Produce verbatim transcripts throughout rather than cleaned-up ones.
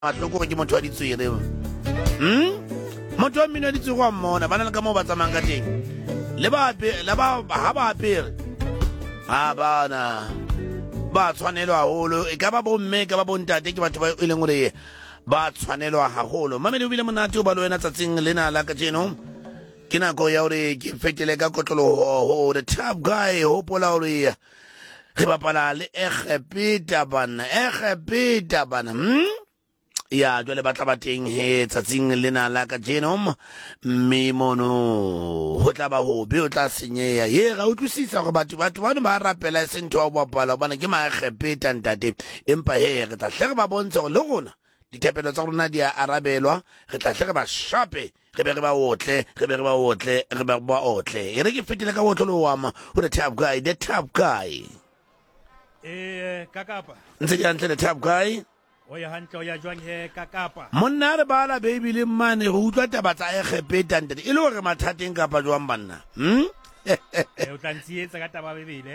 matloko ke motho wa ditswere hm motho wa mmino wa ditswere wa mmona bana le ka mo ba tsamang ka teng le ba le ba ha ba apere ha bana ba tshwanelwa haholo e ka ba bomme ka ba bontate ke batho ba e leng hore ba tshwanelwa haholo mamedi o bile monate o ba le wena tsatsing lena la ka jeno ke nako ya hore ke fetele ka kotloloho ho the top guy ho pola hore re bapala le Egepeta bana Egepeta bana hm ya jwale batla ba teng he tsatsing lena la ka jeno mme mono ho tla ba ho be o tla senyeya ye ga utlwisisa gore batho batho ba ba rapela sentho wa bapala bana ke ma Egepeta ntate empa he re tla hle ba bontsha gore le rona dithepelo tsa rona di a arabelwa re tla hle ba shape re be re ba otle re be re ba otle re be ba otle e re ke fetile ka botlolo wa ma ho the top guy the top guy eh kakapa ntse ke antle the top guy o ya hantle o ya jwang he kakapa monna re bala baby le mane go utlwa taba tsa Egepeta ntate e le gore mathateng kapa jwang banna hm e o tlantsietsa ka taba bebele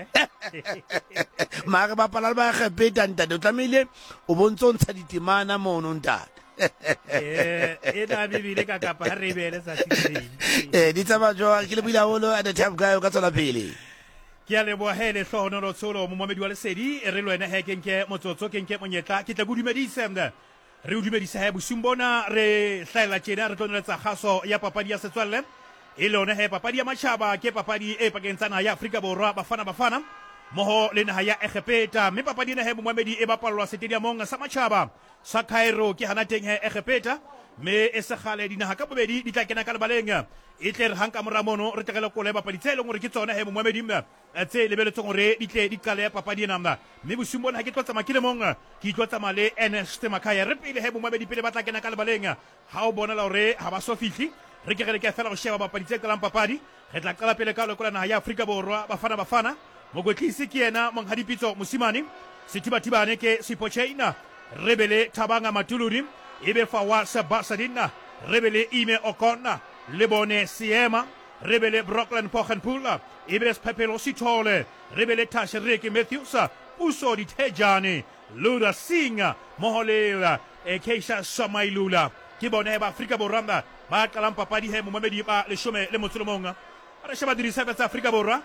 ma re bapala le ba Egepeta ntate o tlamehile o bontso ntsha ditemana mono ntate eh e da bebele kakapa re bele sa tsitseng eh di tsaba jwa ke le bila holo at the top guy o ka tsala pele ke a leboha hele hlono lo tsolo mo momedi wa lesedi e re lo ena he kenke motsotso kenke monyetla ke tla go dumedisa mna re o dumedisa he bosumbona re hlaela tjena re tloneletsa khaso ya papadi ya setswalle e lona he papadi ya matjhaba ke papadi e pakeng tsa naha ya Afrika Borwa bafana bafana moho le naha ya Egepeta mme papadi ena he momamedi e bapalwa stadiumong sa matjhaba sa Cairo ke hana teng he Egepeta me e se khale dinaha ka bobedi di tla kena ka lebaleng e tle re hanka moramono re tlekela ko le bapadi tse leng gore ke tsona he momamedi mna tse lebeletsong gore di tle di qale papadi ena mna mme bosumbona ha ke tlotsa makile mong ke tlotsa male Ernest Makaya re pele he momamedi pele ba tla kena ka lebaleng ha o bona la hore ha ba so fihli re ke re ke fela go sheba bapadi tse qalang papadi re tla qala pele ka lekola naha ya Afrika Borwa bafana bafana mogotlisi ke yena monghadipitso mosimane setibatibane ke Sipocheina rebele Thabanga Matuludi ebe Fawa Sabasadina rebele Ime Okona lebone Siema rebele Brockland Pochenpula ebe Pepelo Sitole rebele Tashriki Matthews Uso Ditejani Luda Singa Moholela e Keisha Samailula ke bone ba Afrika Borwa ba qalang papadi he momamedi ba le shome le motsolomong re sheba dirisa tsa Afrika Borwa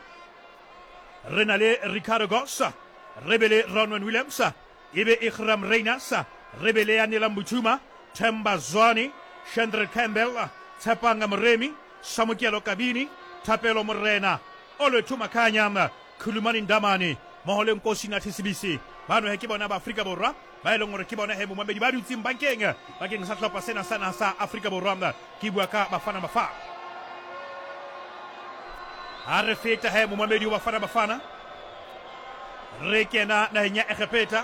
re na le Ricardo Gossa rebele Ronwen Williams ebe Ikram Reynas rebele Anela Mbuchuma Themba Zwani Chandra Campbell Tsapanga Mremi Samukelo Kabini Tapelo Morena Ole Tumakanyam Kulumani Ndamani Mohole Nkosi na T C B C bano he ke bona ba Afrika Borwa ba eleng gore ke bona he momamedi ba dutse bankeng bakeng sa tlhopha sena sana sa Afrika Borwa ke bua ka bafana bafa a re feta he momamedi wa bafana bafana re kena na nya Egepeta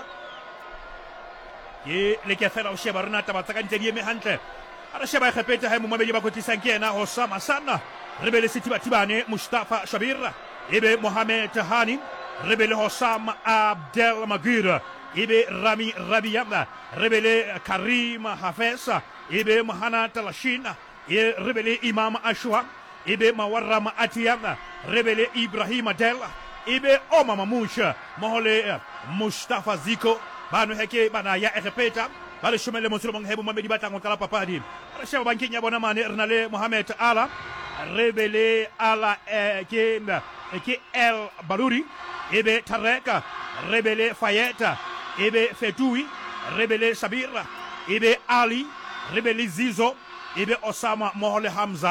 ke le ke fela o sheba rena taba tsa ka ntse di eme hantle a re sheba Egepeta he momamedi ba kotlisang ke yena Osama Sana rebele Setibatibane Mustafa Shabir ebe Mohamed Hani rebele Hossam Abdel Magira ebe Rami Rabiama rebele Karim Hafesa ebe Mahana Talashina e rebele Imam Ashwa ebe Mawarram Atiyama rebele Ibrahim Adela ebe Omar Mamusha mohole Mustafa Ziko bano heke bana ya Egepeta bale shumele musulmong hebu mamedi batango kala papadi ala shaba bankinya bona mane rnale Mohamed Ala rebele Ala eh, ke ke El Baluri ebe Tareka rebele Fayeta ebe Fetui rebele Sabira ebe Ali rebele Zizo ebe Osama Mohole Hamza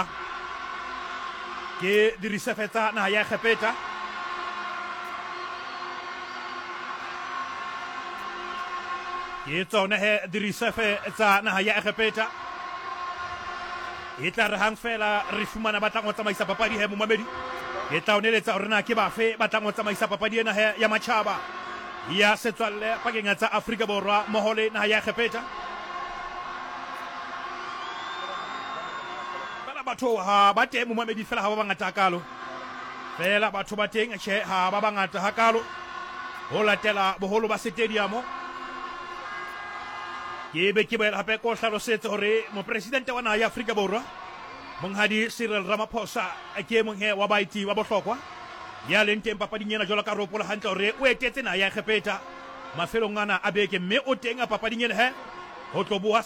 ke dirisa feta na ya Egepeta ke tsona he dirisa feta na ya Egepeta e tla re hang fela re fumana batla go tsamaisa papadi he momamedi e tla oneletsa rena ke ba fe batla go tsamaisa papadi ena he ya matjhaba ya setswalle pakeng tsa Afrika Borwa mohole na ya Egepeta bana batho ha ba teng momamedi fela ha ba bangata kalo fela batho ba teng che ha ba bangata ha kalo ho latela boholo ba stadium ke be ke ba hape ko hlalosetse hore mo presidente wa naha ya Afrika Borwa monghadi Cyril Ramaphosa ke mong he wa baiti wa bohlokwa ya leng teng papading ena jwalo ka ropola hantle hore o etetse naha ya Egepeta mafelong ana a beke mme o teng a papading ena he ho tlo boa